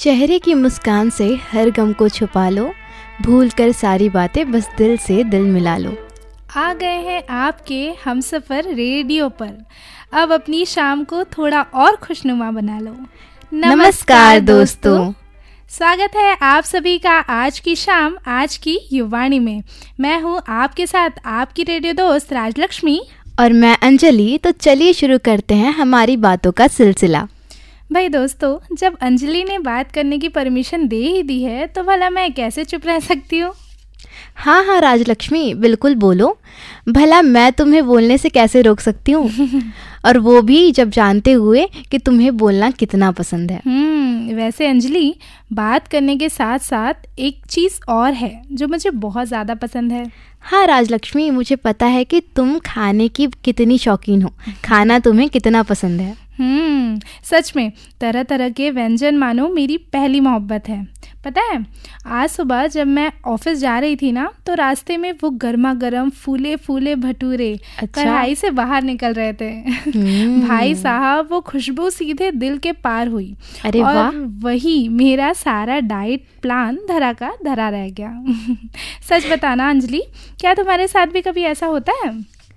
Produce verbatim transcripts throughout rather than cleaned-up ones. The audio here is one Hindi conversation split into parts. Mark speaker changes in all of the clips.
Speaker 1: चेहरे की मुस्कान से हर गम को छुपा लो, भूल कर सारी बातें बस दिल से दिल मिला लो।
Speaker 2: आ गए हैं आपके हमसफर रेडियो पर, अब अपनी शाम को थोड़ा और खुशनुमा बना लो।
Speaker 1: नमस्कार, नमस्कार दोस्तों,
Speaker 2: स्वागत है आप सभी का आज की शाम आज की युवाणी में। मैं हूँ आपके साथ आपकी रेडियो दोस्त राजलक्ष्मी
Speaker 1: और मैं अंजलि। तो चलिए शुरू करते हैं हमारी बातों का सिलसिला।
Speaker 2: भाई दोस्तों, जब अंजलि ने बात करने की परमिशन दे ही दी है तो भला मैं कैसे चुप रह सकती हूँ।
Speaker 1: हाँ हाँ राजलक्ष्मी, बिल्कुल बोलो, भला मैं तुम्हें बोलने से कैसे रोक सकती हूँ और वो भी जब जानते हुए कि तुम्हें बोलना कितना पसंद है।
Speaker 2: हम्म वैसे अंजलि, बात करने के साथ साथ एक चीज़ और है जो मुझे बहुत ज़्यादा पसंद है।
Speaker 1: हाँ राजलक्ष्मी, मुझे पता है कि तुम खाने की कितनी शौकीन हो, खाना तुम्हें कितना पसंद है।
Speaker 2: हम्म सच में तरह तरह के व्यंजन मानो मेरी पहली मोहब्बत है। पता है, आज सुबह जब मैं ऑफिस जा रही थी ना, तो रास्ते में वो गर्मा गर्म फूले फूले भटूरे अच्छा? कढ़ाई से बाहर निकल रहे थे। भाई साहब, वो खुशबू सीधे दिल के पार हुई।
Speaker 1: अरे
Speaker 2: और
Speaker 1: वाह,
Speaker 2: वही मेरा सारा डाइट प्लान धरा का धरा रह गया। सच बताना अंजलि, क्या तुम्हारे साथ भी कभी ऐसा होता है?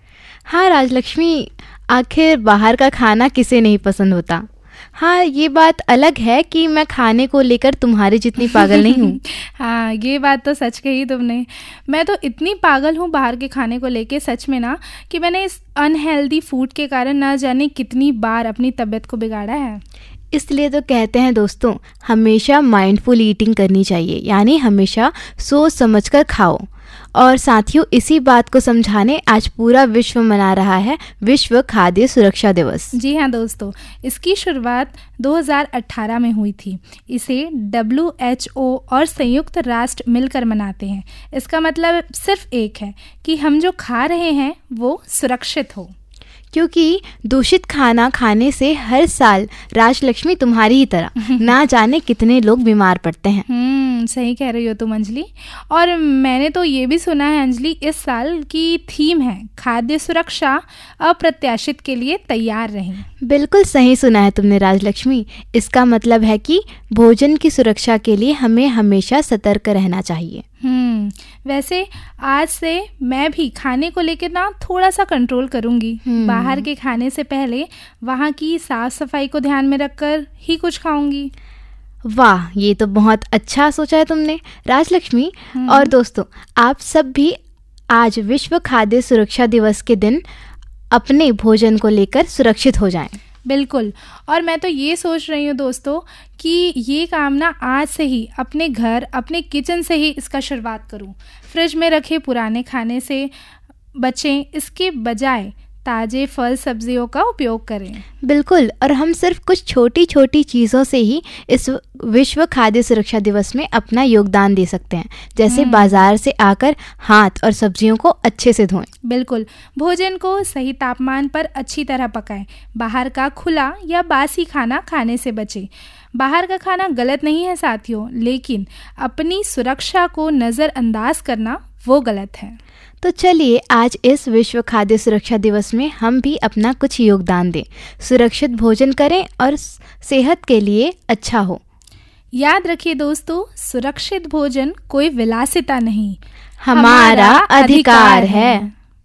Speaker 1: हाँ राजलक्ष्मी, आखिर बाहर का खाना किसे नहीं पसंद होता। हाँ, ये बात अलग है कि मैं खाने को लेकर तुम्हारी जितनी पागल नहीं हूँ।
Speaker 2: हाँ, ये बात तो सच कही तुमने। मैं तो इतनी पागल हूँ बाहर के खाने को लेके, सच में ना, कि मैंने इस अनहेल्दी फूड के कारण ना जाने कितनी बार अपनी तबीयत को बिगाड़ा है।
Speaker 1: इसलिए तो कहते हैं दोस्तों, हमेशा माइंडफुल ईटिंग करनी चाहिए, यानी हमेशा सोच समझकर खाओ। और साथियों, इसी बात को समझाने आज पूरा विश्व मना रहा है विश्व खाद्य सुरक्षा दिवस।
Speaker 2: जी हाँ दोस्तों, इसकी शुरुआत दो हज़ार अठारह में हुई थी। इसे डब्ल्यू एच ओ और संयुक्त राष्ट्र मिलकर मनाते हैं। इसका मतलब सिर्फ एक है कि हम जो खा रहे हैं वो सुरक्षित हो,
Speaker 1: क्योंकि दूषित खाना खाने से हर साल राजलक्ष्मी तुम्हारी ही तरह ना जाने कितने लोग बीमार पड़ते हैं।
Speaker 2: हम्म सही कह रही हो तुम अंजलि। और मैंने तो ये भी सुना है अंजलि, इस साल की थीम है खाद्य सुरक्षा, अप्रत्याशित के लिए तैयार रहें।
Speaker 1: बिल्कुल सही सुना है तुमने राजलक्ष्मी। इसका मतलब है कि भोजन की सुरक्षा के लिए हमें हमेशा सतर्क रहना चाहिए।
Speaker 2: हम्म वैसे आज से मैं भी खाने को लेकर ना थोड़ा सा कंट्रोल करूंगी। बाहर के खाने से पहले वहाँ की साफ सफाई को ध्यान में रखकर ही कुछ खाऊंगी।
Speaker 1: वाह, ये तो बहुत अच्छा सोचा है तुमने राजलक्ष्मी। और दोस्तों, आप सब भी आज विश्व खाद्य सुरक्षा दिवस के दिन अपने भोजन को लेकर सुरक्षित हो जाएं।
Speaker 2: बिल्कुल। और मैं तो ये सोच रही हूँ दोस्तों कि ये काम ना आज से ही अपने घर, अपने किचन से ही इसका शुरुआत करूँ। फ्रिज में रखे पुराने खाने से बचें, इसके बजाय ताज़े फल सब्जियों का उपयोग करें।
Speaker 1: बिल्कुल। और हम सिर्फ कुछ छोटी छोटी चीज़ों से ही इस विश्व खाद्य सुरक्षा दिवस में अपना योगदान दे सकते हैं, जैसे बाजार से आकर हाथ और सब्जियों को अच्छे से धोएं।
Speaker 2: बिल्कुल। भोजन को सही तापमान पर अच्छी तरह पकाएं। बाहर का खुला या बासी खाना खाने से बचें। बाहर का खाना गलत नहीं है साथियों, लेकिन अपनी सुरक्षा को नज़रअंदाज करना वो गलत है।
Speaker 1: तो चलिए आज इस विश्व खाद्य सुरक्षा दिवस में हम भी अपना कुछ योगदान दें, सुरक्षित भोजन करें और सेहत के लिए अच्छा हो।
Speaker 2: याद रखिए दोस्तों, सुरक्षित भोजन कोई विलासिता नहीं,
Speaker 1: हमारा अधिकार है।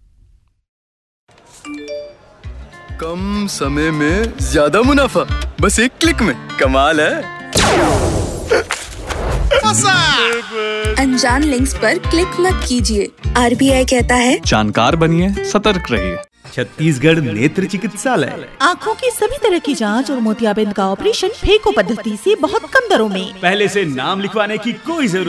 Speaker 3: कम समय में ज्यादा मुनाफा, बस एक क्लिक में, कमाल है।
Speaker 4: अनजान लिंक्स पर क्लिक मत कीजिए, आर बी आई कहता है
Speaker 5: जानकार बनिए, सतर्क रहिए।
Speaker 6: छत्तीसगढ़ नेत्र चिकित्सालय
Speaker 7: आँखों की सभी तरह की जांच और मोतियाबिंद का ऑपरेशन फेको पद्धति से बहुत कम दरों में।
Speaker 6: पहले से नाम लिखवाने की कोई जरूरत